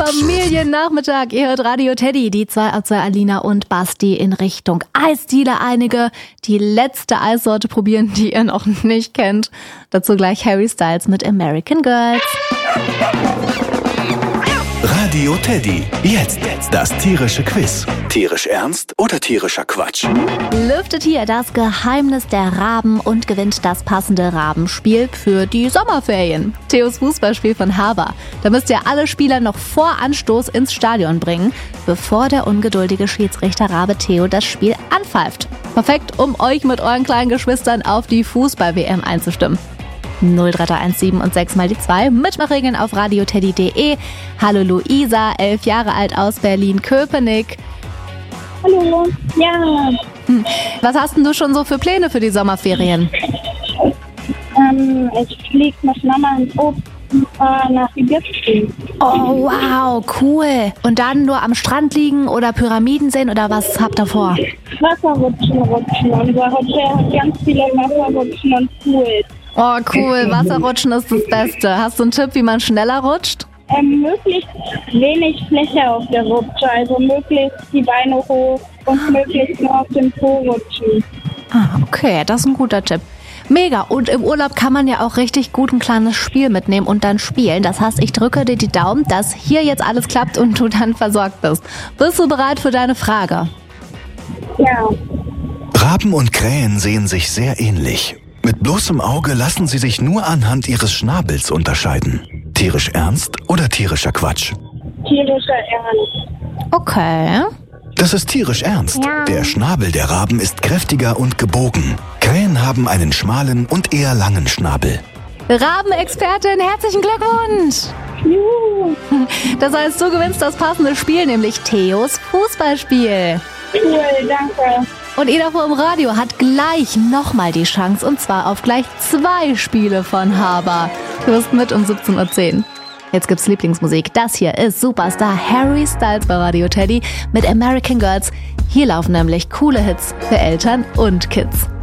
Familiennachmittag. Ihr hört Radio Teddy. Die 2 aus Alina und Basti in Richtung Eisdiele. Einige die letzte Eissorte probieren, die ihr noch nicht kennt. Dazu gleich Harry Styles mit American Girls. Radio Teddy. Jetzt das tierische Quiz. Tierisch ernst oder tierischer Quatsch? Lüftet hier das Geheimnis der Raben und gewinnt das passende Rabenspiel für die Sommerferien. Theos Fußballspiel von Haber. Da müsst ihr alle Spieler noch vor Anstoß ins Stadion bringen, bevor der ungeduldige Schiedsrichter Rabe Theo das Spiel anpfeift. Perfekt, um euch mit euren kleinen Geschwistern auf die Fußball-WM einzustimmen. 03317 und 6 mal die 2. Mitmachregeln auf radioteddy.de. Hallo Luisa, 11 Jahre alt aus Berlin-Köpenick. Hallo, ja. Was hast denn du schon so für Pläne für die Sommerferien? Ich fliege mit Mama ins Obst und fahre nach Ägypten. Oh wow, cool. Und dann nur am Strand liegen oder Pyramiden sehen oder was habt ihr vor? Wasserrutschen. Unser Hotel hat ganz viele Wasserrutschen und Pools. Oh cool, Wasserrutschen ist das Beste. Hast du einen Tipp, wie man schneller rutscht? Möglichst wenig Fläche auf der Rutsche, also möglichst die Beine hoch und möglichst nur auf dem Po rutschen. Ah, okay, das ist ein guter Tipp. Mega, und im Urlaub kann man ja auch richtig gut ein kleines Spiel mitnehmen und dann spielen. Das heißt, ich drücke dir die Daumen, dass hier jetzt alles klappt und du dann versorgt bist. Bist du bereit für deine Frage? Ja. Raben und Krähen sehen sich sehr ähnlich. Mit bloßem Auge lassen sie sich nur anhand ihres Schnabels unterscheiden. Tierisch ernst oder tierischer Quatsch? Tierischer Ernst. Okay. Das ist tierisch ernst. Ja. Der Schnabel der Raben ist kräftiger und gebogen. Krähen haben einen schmalen und eher langen Schnabel. Rabenexpertin, herzlichen Glückwunsch! Juhu. Das heißt, du gewinnst das passende Spiel, nämlich Theos Fußballspiel. Cool, danke. Und ihr davor im Radio hat gleich nochmal die Chance, und zwar auf gleich 2 Spiele von Haber. Du wirst mit um 17:10 Uhr. Jetzt gibt's Lieblingsmusik. Das hier ist Superstar Harry Styles bei Radio Teddy mit American Girls. Hier laufen nämlich coole Hits für Eltern und Kids.